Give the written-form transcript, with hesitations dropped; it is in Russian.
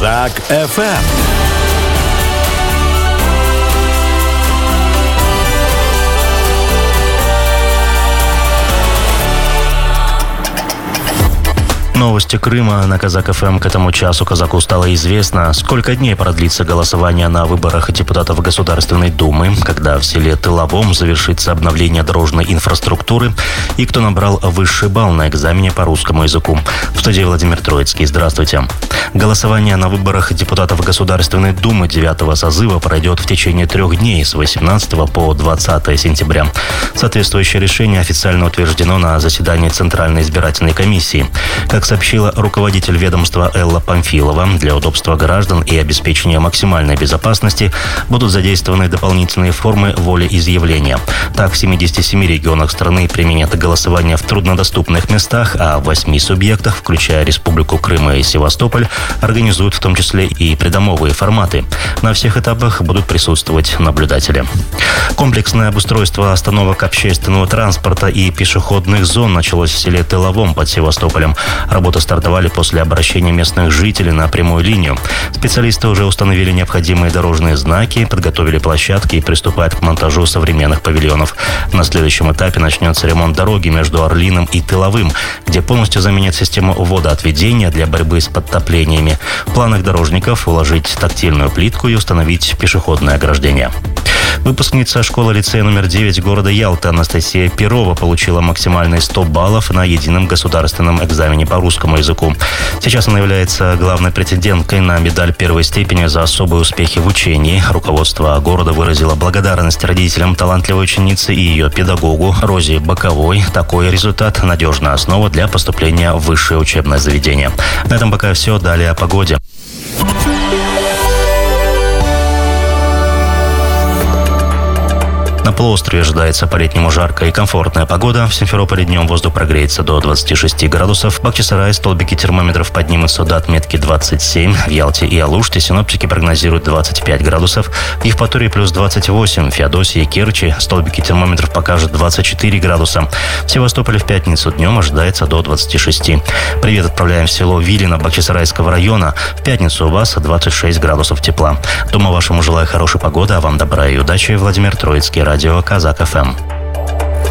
Казак ФМ. Новости Крыма на Казак ФМ. К этому часу казаку стало известно, сколько дней продлится голосование на выборах депутатов Государственной Думы, когда в селе Тыловом завершится обновление дорожной инфраструктуры и кто набрал высший балл на экзамене по русскому языку. В студии Владимир Троицкий. Здравствуйте. Голосование на выборах депутатов Государственной Думы 9-го созыва пройдет в течение 3 дней с 18 по 20 сентября. Соответствующее решение официально утверждено на заседании Центральной избирательной комиссии. Как сообщила руководитель ведомства Элла Памфилова, для удобства граждан и обеспечения максимальной безопасности будут задействованы дополнительные формы волеизъявления. Так, в 77 регионах страны применят голосование в труднодоступных местах, а в 8 субъектах, включая Республику Крым и Севастополь, организуют в том числе и придомовые форматы. На всех этапах будут присутствовать наблюдатели. Комплексное обустройство остановок общественного транспорта и пешеходных зон началось в селе Тыловом под Севастополем. Работы стартовали после обращения местных жителей на прямую линию. Специалисты уже установили необходимые дорожные знаки, подготовили площадки и приступают к монтажу современных павильонов. На следующем этапе начнется ремонт дороги между Орлиным и Тыловым, где полностью заменят систему водоотведения для борьбы с подтоплениями. В планах дорожников уложить тактильную плитку и установить пешеходное ограждение. Выпускница школы-лицея номер 9 города Ялты Анастасия Перова получила максимальные 100 баллов на едином государственном экзамене по русскому языку. Сейчас она является главной претенденткой на медаль первой степени за особые успехи в учении. Руководство города выразило благодарность родителям талантливой ученицы и ее педагогу Розе Боковой. Такой результат – надежная основа для поступления в высшее учебное заведение. На этом пока все. Далее о погоде. На полуострове ожидается по-летнему жаркая и комфортная погода. В Симферополе днем воздух прогреется до 26 градусов. В Бахчисарае столбики термометров поднимутся до отметки 27. В Ялте и Алуште синоптики прогнозируют 25 градусов. В Евпатории плюс 28. В Феодосии и Керчи столбики термометров покажут 24 градуса. В Севастополе в пятницу днем ожидается до 26. Привет отправляем в село Вилино Бахчисарайского района. В пятницу у вас 26 градусов тепла. Дома вашему желаю хорошей погоды, а вам добра и удачи. Владимир Троицкий, радио Казак ФМ.